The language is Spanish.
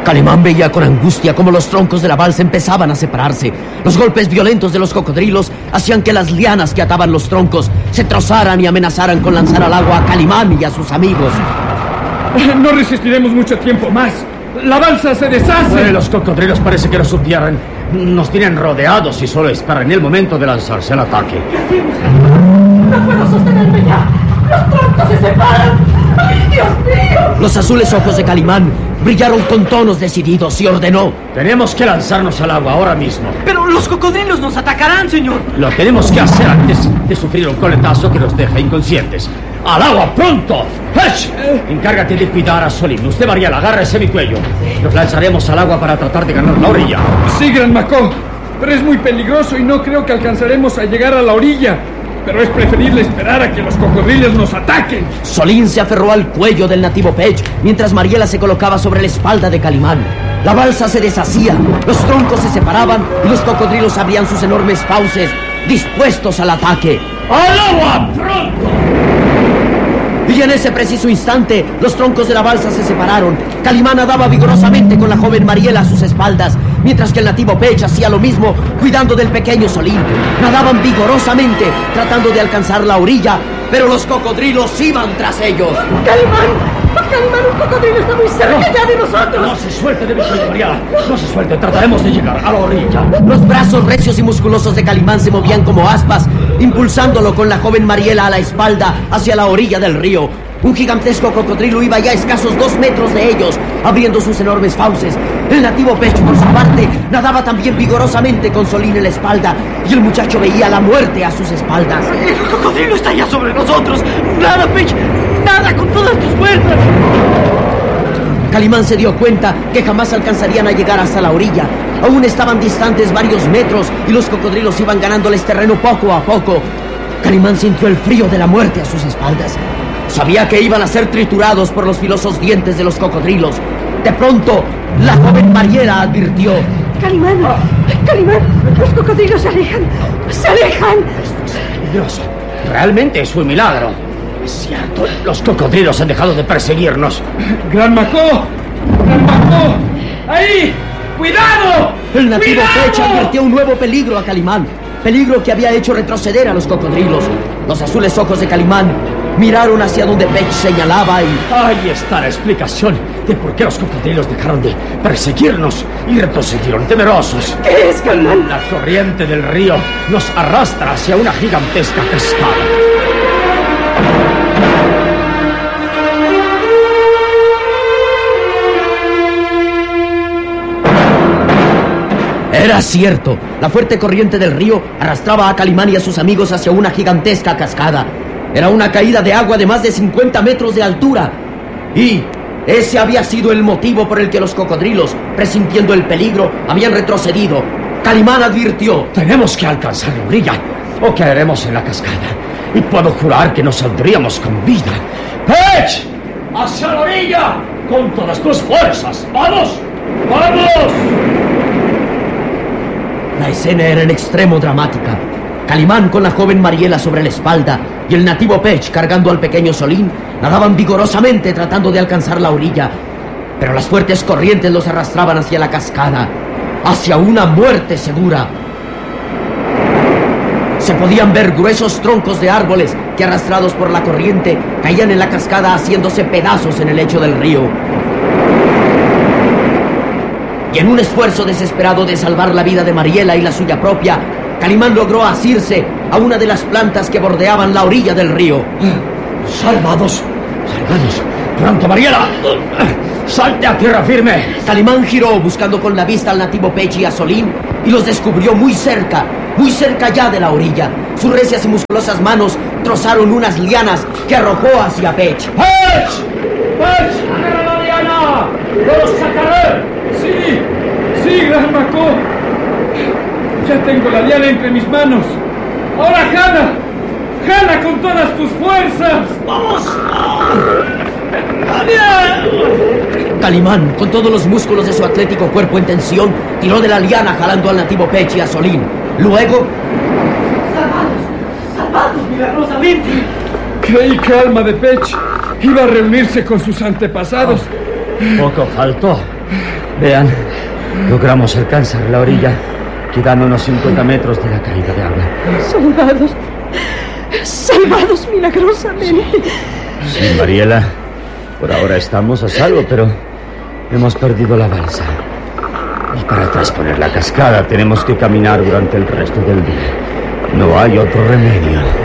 Calimán veía con angustia cómo los troncos de la balsa empezaban a separarse. Los golpes violentos de los cocodrilos hacían que las lianas que ataban los troncos se trozaran y amenazaran con lanzar al agua a Calimán y a sus amigos. No resistiremos mucho tiempo más. La balsa se deshace. Los cocodrilos parece que nos subieran. Nos tienen rodeados y solo esperan el momento de lanzarse al ataque. ¿Qué hacemos? No puedo sostenerme ya. Los troncos se separan. ¡Ay, Dios mío! Los azules ojos de Calimán brillaron con tonos decididos y ordenó: tenemos que lanzarnos al agua ahora mismo. Pero los cocodrilos nos atacarán, señor. Lo tenemos que hacer antes de sufrir un coletazo que nos deje inconscientes. ¡Al agua, pronto! ¡Hech! Encárgate de cuidar a Solín. Usted, Mariela, agárrese mi cuello. Nos lanzaremos al agua para tratar de ganar la orilla. Sí, Gran Macó. Pero es muy peligroso y no creo que alcanzaremos a llegar a la orilla. Pero es preferible esperar a que los cocodrilos nos ataquen. Solín se aferró al cuello del nativo Pech, mientras Mariela se colocaba sobre la espalda de Calimán. La balsa se deshacía, los troncos se separaban y los cocodrilos abrían sus enormes fauces, dispuestos al ataque. ¡Al agua, pronto! Y en ese preciso instante, los troncos de la balsa se separaron. Calimán nadaba vigorosamente con la joven Mariela a sus espaldas, mientras que el nativo Pech hacía lo mismo, cuidando del pequeño Solín. Nadaban vigorosamente, tratando de alcanzar la orilla, pero los cocodrilos iban tras ellos. ¡Calimán! ¡Calimán, un cocodrilo está muy cerca ya de nosotros! No se suelte de mi cuello, Mariela. No se suelte, trataremos de llegar a la orilla. Los brazos recios y musculosos de Calimán se movían como aspas, impulsándolo con la joven Mariela a la espalda hacia la orilla del río. Un gigantesco cocodrilo iba ya a escasos 2 metros de ellos, abriendo sus enormes fauces. El nativo Pech, por su parte, nadaba también vigorosamente con Solín en la espalda, y el muchacho veía la muerte a sus espaldas. ¡El cocodrilo está ya sobre nosotros! ¡Nada, Pech! ¡Nada con todas tus fuerzas! Calimán se dio cuenta que jamás alcanzarían a llegar hasta la orilla. Aún estaban distantes varios metros y los cocodrilos iban ganándoles terreno poco a poco. Calimán sintió el frío de la muerte a sus espaldas. Sabía que iban a ser triturados por los filosos dientes de los cocodrilos. De pronto, la joven Mariela advirtió: ¡Calimán! ¡Calimán! ¡Los cocodrilos se alejan! ¡Se alejan! Dios, realmente es un milagro. Es cierto, los cocodrilos han dejado de perseguirnos. ¡Gran Macó! ¡Gran Macó! ¡Ahí! ¡Cuidado! El nativo Pech advirtió un nuevo peligro a Calimán. Peligro que había hecho retroceder a los cocodrilos. Los azules ojos de Calimán miraron hacia donde Pech señalaba y... ahí está la explicación de por qué los cocodrilos dejaron de perseguirnos y retrocedieron temerosos. ¿Qué es, Calimán? La corriente del río nos arrastra hacia una gigantesca cascada. Era cierto, la fuerte corriente del río arrastraba a Calimán y a sus amigos hacia una gigantesca cascada. Era una caída de agua de más de 50 metros de altura. Y ese había sido el motivo por el que los cocodrilos, presintiendo el peligro, habían retrocedido. Calimán advirtió: tenemos que alcanzar la orilla o caeremos en la cascada. Y puedo jurar que no saldríamos con vida. ¡Pech! ¡Hacia la orilla! ¡Con todas tus fuerzas! ¡Vamos! ¡Vamos! La escena era en extremo dramática. Calimán con la joven Mariela sobre la espalda y el nativo Pech cargando al pequeño Solín nadaban vigorosamente tratando de alcanzar la orilla, pero las fuertes corrientes los arrastraban hacia la cascada, hacia una muerte segura. Se podían ver gruesos troncos de árboles que, arrastrados por la corriente, caían en la cascada haciéndose pedazos en el lecho del río. Y en un esfuerzo desesperado de salvar la vida de Mariela y la suya propia, Calimán logró asirse a una de las plantas que bordeaban la orilla del río. ¡Salvados! ¡Salvados! ¡Pronto, Mariela! ¡Salte a tierra firme! Calimán giró buscando con la vista al nativo Pech y a Solín y los descubrió muy cerca ya de la orilla. Sus recias y musculosas manos trozaron unas lianas que arrojó hacia Pech. ¡Pech! ¡Pech! ¡Agarra la liana! ¡Los sacaré! ¡Sí! ¡Sí, Gran Macó! Ya tengo la liana entre mis manos. ¡Ahora, jala! ¡Jala con todas tus fuerzas! ¡Vamos! Calimán, con todos los músculos de su atlético cuerpo en tensión, tiró de la liana jalando al nativo Pech y a Solín. Luego... ¡Salvados! ¡Salvados, milagrosamente! Creí que Alma de Pech iba a reunirse con sus antepasados. Poco faltó. Vean, logramos alcanzar la orilla, quedando unos 50 metros de la caída de agua. Salvados. Salvados milagrosamente. Sí, Mariela. Por ahora estamos a salvo, pero hemos perdido la balsa. Y para trasponer la cascada tenemos que caminar durante el resto del día. No hay otro remedio.